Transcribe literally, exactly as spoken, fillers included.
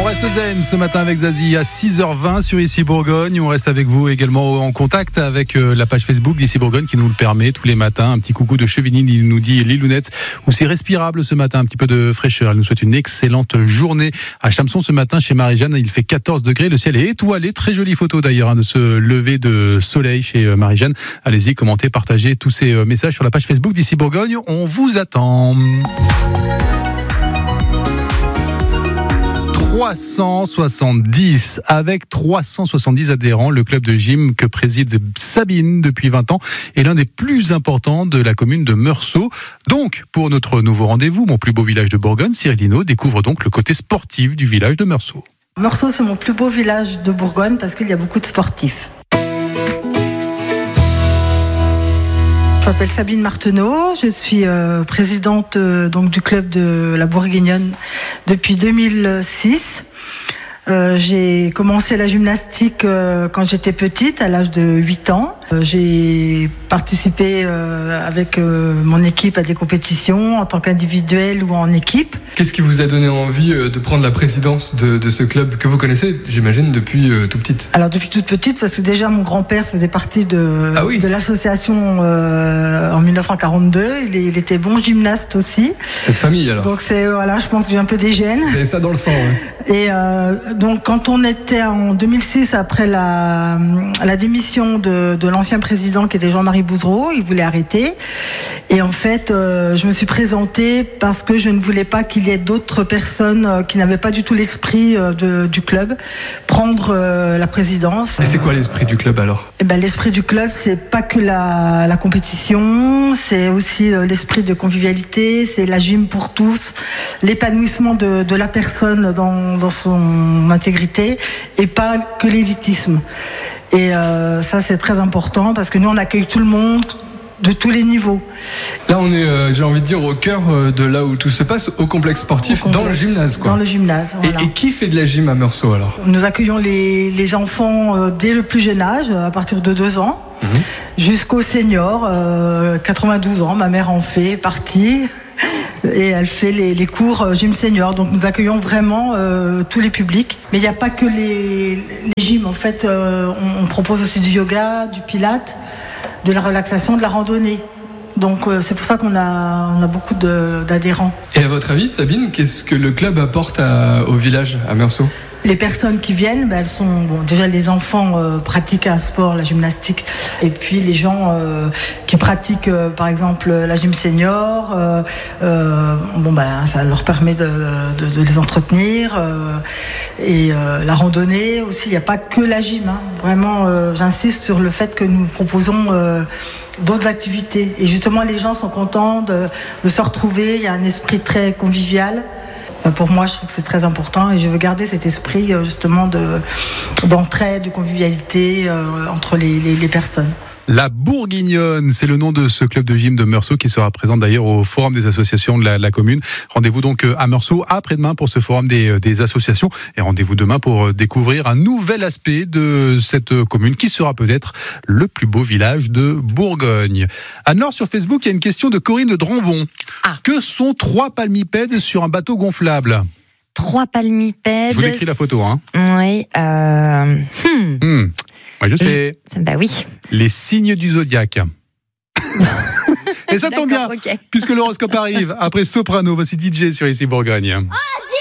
On reste zen ce matin avec Zazie à six heures vingt sur Ici Bourgogne. On reste avec vous également en contact avec la page Facebook d'Ici Bourgogne qui nous le permet tous les matins. Un petit coucou de Chevigny, il nous dit Lilounette, où c'est respirable ce matin, un petit peu de fraîcheur. Elle nous souhaite une excellente journée. À Chamson ce matin chez Marie-Jeanne, il fait quatorze degrés, le ciel est étoilé. Très jolie photo d'ailleurs hein, de ce lever de soleil chez Marie-Jeanne. Allez-y, commentez, partagez tous ces messages sur la page Facebook d'Ici Bourgogne. On vous attend. trois cent soixante-dix, avec trois cent soixante-dix adhérents, le club de gym que préside Sabine depuis vingt ans est l'un des plus importants de la commune de Meursault. Donc, pour notre nouveau rendez-vous, mon plus beau village de Bourgogne, Cyril Hinault découvre donc le côté sportif du village de Meursault. Meursault, c'est mon plus beau village de Bourgogne parce qu'il y a beaucoup de sportifs. Je m'appelle Sabine Marteneau, je suis euh, présidente euh, donc du club de la Bourguignonne depuis deux mille six. Euh, j'ai commencé la gymnastique euh, quand j'étais petite, à l'âge de huit ans. Euh, j'ai participé euh, avec euh, mon équipe à des compétitions en tant qu'individuel ou en équipe. Qu'est-ce qui vous a donné envie euh, de prendre la présidence de, de ce club que vous connaissez, j'imagine, depuis euh, tout petite? Alors depuis toute petite, parce que déjà mon grand-père faisait partie de, ah oui. de l'association euh, en dix-neuf cent quarante-deux. Il, il était bon gymnaste aussi. Cette famille alors. Donc c'est voilà, je pense que j'ai un peu des gènes. Vous avez ça dans le sang. Ouais. Et euh, donc quand on était en deux mille six, après la, la démission de, de l'ancien président qui était Jean-Marie Bouzereau, il voulait arrêter. Et en fait, euh, je me suis présentée parce que je ne voulais pas qu'il y ait d'autres personnes euh, qui n'avaient pas du tout l'esprit euh, de, du club prendre euh, la présidence. Et c'est quoi l'esprit du club alors? Eh ben, l'esprit du club, c'est pas que la, la compétition, c'est aussi euh, l'esprit de convivialité, c'est la gym pour tous, l'épanouissement de, de la personne dans, dans son intégrité et pas que l'élitisme. Et euh, ça, c'est très important parce que nous, on accueille tout le monde, de tous les niveaux. Là, on est, euh, j'ai envie de dire, au cœur de là où tout se passe, au complexe sportif, au complexe, dans le gymnase, quoi. Dans le gymnase, voilà. Et, et qui fait de la gym à Meursault, alors? Nous accueillons les, les enfants euh, dès le plus jeune âge, à partir de deux ans, mmh. jusqu'aux seniors, euh, quatre-vingt-douze ans. Ma mère en fait partie. Et elle fait les, les cours gym senior. Donc nous accueillons vraiment euh, tous les publics. Mais il n'y a pas que les, les gyms. En fait, euh, on, on propose aussi du yoga, du pilates, de la relaxation, de la randonnée. Donc euh, c'est pour ça qu'on a, on a beaucoup de, d'adhérents. Et à votre avis, Sabine, qu'est-ce que le club apporte à, au village, à Meursault? Les personnes qui viennent, ben elles sont bon, déjà les enfants euh, pratiquent un sport, la gymnastique, et puis les gens euh, qui pratiquent euh, par exemple la gym senior, euh, euh, bon ben ça leur permet de, de, de les entretenir euh, et euh, la randonnée aussi. Il n'y a pas que la gym, hein. Vraiment, euh, j'insiste sur le fait que nous proposons euh, d'autres activités et justement les gens sont contents de, de se retrouver. Il y a un esprit très convivial. Pour moi, je trouve que c'est très important et je veux garder cet esprit justement de, d'entraide, de convivialité euh, entre les, les, les personnes. La Bourguignonne, c'est le nom de ce club de gym de Meursault qui sera présent d'ailleurs au forum des associations de la, la commune. Rendez-vous donc à Meursault après-demain pour ce forum des, des associations et rendez-vous demain pour découvrir un nouvel aspect de cette commune qui sera peut-être le plus beau village de Bourgogne. À Nord sur Facebook, il y a une question de Corinne de Drambon. Ah. Que sont trois palmipèdes sur un bateau gonflable? Trois palmipèdes. Je vous décris la photo, hein. Oui. Euh... Hmm. Hmm. Moi, je sais. Je... Bah oui. Les signes du zodiaque. Et ça tombe bien, okay. puisque l'horoscope arrive après Soprano. Voici D J sur Ici Bourgogne. Oh,